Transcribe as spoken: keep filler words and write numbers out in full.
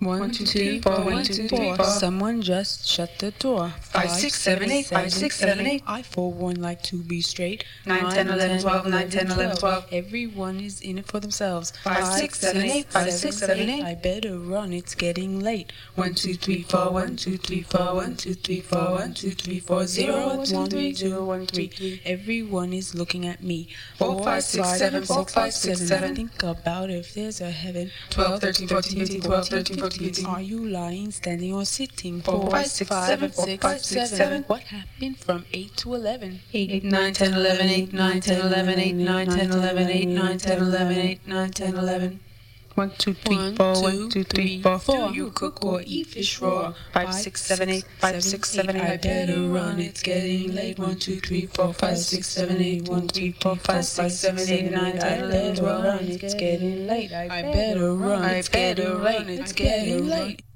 One, two, three, four, one, two, three, four. Someone just shut the door. Five, six, seven, eight, five, six, seven, eight. I, for one, like to be straight. Nine, ten, eleven, twelve, nine, ten, eleven, twelve. Everyone is in it for themselves. Five, six, seven, eight, five, six, seven, eight. I better run, it's getting late. One, two, three, four, one, two, three, four, one, two, three, four, one, two, three, four, zero, one, two, three, zero, one, three. Everyone is looking at me. Four, five, six, seven, four, five, six, seven. Think about if there's a heaven. Twelve, thirteen, fourteen, fifteen, twelve, thirteen, fourteen, fifteen. Are you lying, standing, or sitting? Four, five, six, seven, four, five, six, seven. What happened from eight to eleven? Eight, nine, ten, eleven, eight, nine, ten, eleven, eight, nine, ten, eleven, eight, nine, ten, eleven, eight, nine, ten, eleven. One, two, three, four, one, two, three, four, four. Do you cook or eat fish raw? Five, six, seven, eight, five, six, seven, eight. I better run, it's getting late. One, two, three, four, five, six, seven, eight. One, three, four, five, six, seven, eight, nine, ten, eleven, twelve. It's getting late. I better run, it's getting late. It's getting late.